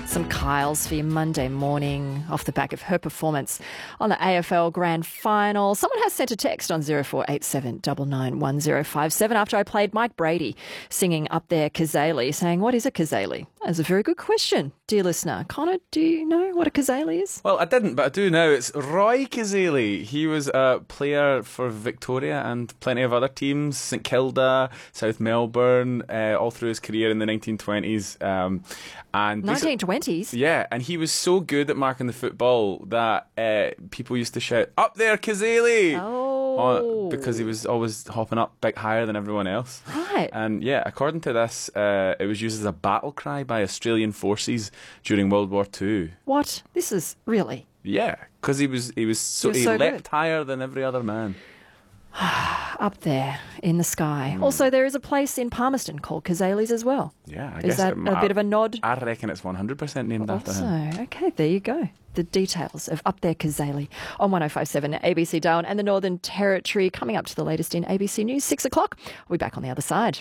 Some Kyles for your Monday morning off the back of her performance on the AFL Grand Final. Someone has sent a text on 0487 991057 after I played Mike Brady singing Up There Kazali, saying, what is a Kazali? That's a very good question, dear listener. Connor, do you know what a Kazali is? Well, I didn't, but I do now. It's Roy Kazali. He was a player for Victoria and plenty of other teams, St Kilda, South Melbourne, all through his career in the 1920s. And 1920s? Yeah, and he was so good at marking the football that people used to shout, "Up there, Kazali!" Because he was always hopping up big higher than everyone else. Right. And yeah, according to this, it was used as a battle cry by Australian forces during World War II. What? This is really... Yeah, because he leapt higher than every other man. Up there in the sky. Also, there is a place in Palmerston called Kazali's as well. Yeah, I guess. Is that a bit of a nod? I reckon it's 100% named after him. Okay, there you go. The details of Up There Kazali on 105.7 ABC Darwin and the Northern Territory. Coming up to the latest in ABC News, 6 o'clock. We'll be back on the other side.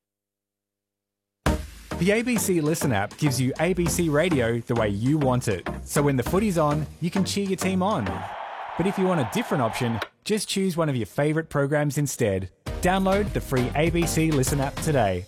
The ABC Listen app gives you ABC radio the way you want it. So when the footy's on, you can cheer your team on. But if you want a different option, just choose one of your favourite programs instead. Download the free ABC Listen app today.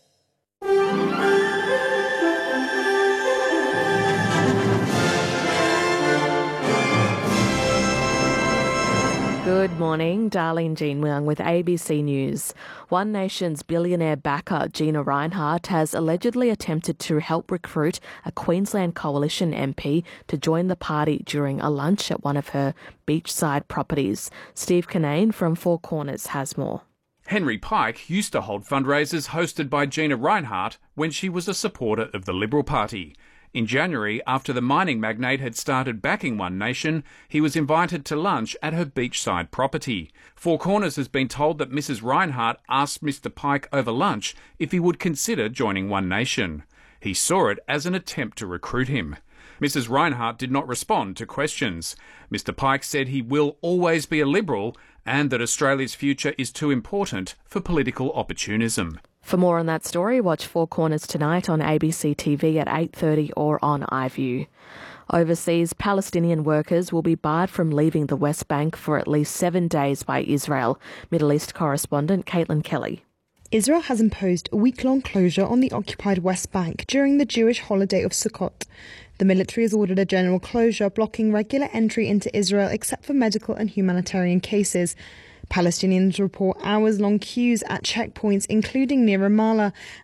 Good morning, Darlene Jean Leung with ABC News. One Nation's billionaire backer Gina Rinehart has allegedly attempted to help recruit a Queensland Coalition MP to join the party during a lunch at one of her beachside properties. Steve Kinane from Four Corners has more. Henry Pike used to hold fundraisers hosted by Gina Rinehart when she was a supporter of the Liberal Party. In January, after the mining magnate had started backing One Nation, he was invited to lunch at her beachside property. Four Corners has been told that Mrs. Rinehart asked Mr. Pike over lunch if he would consider joining One Nation. He saw it as an attempt to recruit him. Mrs. Rinehart did not respond to questions. Mr. Pike said he will always be a Liberal and that Australia's future is too important for political opportunism. For more on that story, watch Four Corners tonight on ABC TV at 8:30 or on iView. Overseas, Palestinian workers will be barred from leaving the West Bank for at least 7 days by Israel. Middle East correspondent Caitlin Kelly. Israel has imposed a week-long closure on the occupied West Bank during the Jewish holiday of Sukkot. The military has ordered a general closure, blocking regular entry into Israel except for medical and humanitarian cases. Palestinians report hours-long queues at checkpoints, including near Ramallah,